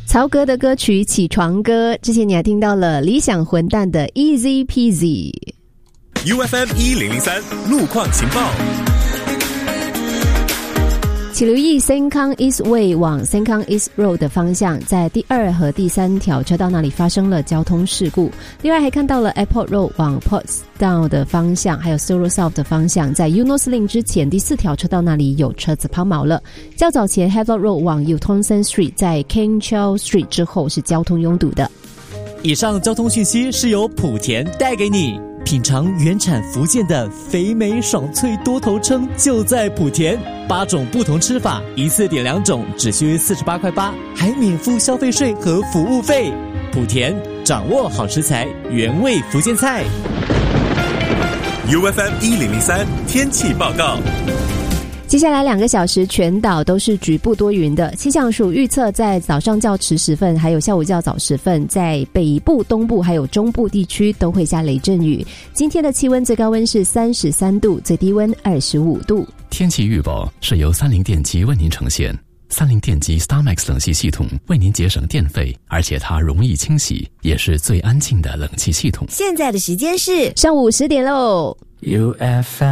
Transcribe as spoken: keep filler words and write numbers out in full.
曹格的歌曲《起床歌》，之前你还听到了理想混蛋的 Easy Peasy。U F M 一零零三路况情报。 请留意 Sengkang East Way 往 Sengkang East Road 的方向，在第二和第三条车道那里发生了交通事故。另外还看到了 Airport Road 往 Portsdown 的方向，还有 Suro South 的方向，在 Eunos Link 之前第四条车道那里有车子抛锚了。较早前 Havelock Road 往 Utonson Street 在 King Charles Street 之后是交通拥堵的。 以上交通讯息是由莆田带给你。品尝原产福建的肥美爽脆多头称就在莆田，八种不同吃法，一次点两种，只需四十八块八，还免付消费税和服务费。莆田掌握好食材，原味福建菜。 U F M 一零零三天气报告。 接下来两个小时全岛都是局部多云的，气象署预测在早上较迟时分还有下午较早时分，在北部、东部还有中部地区都会下雷阵雨。今天的气温最高温是三十三度，最低温二十五度。 天气预报是由三菱电机为您呈现。三菱电机 StarMax 冷气系统为您节省电费，而且它容易清洗，也是最安静的冷气系统。 现在的时间是上午十点喽。U F M